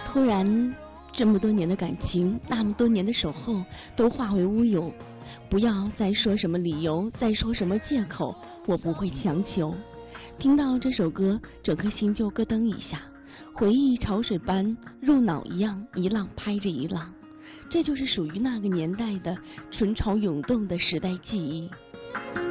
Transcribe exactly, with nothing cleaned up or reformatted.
突然，这么多年的感情，那么多年的守候，都化为乌有。不要再说什么理由，再说什么借口，我不会强求。听到这首歌，整颗心就咯噔一下，回忆潮水般入脑一样，一浪拍着一浪。这就是属于那个年代的春潮涌动的时代记忆。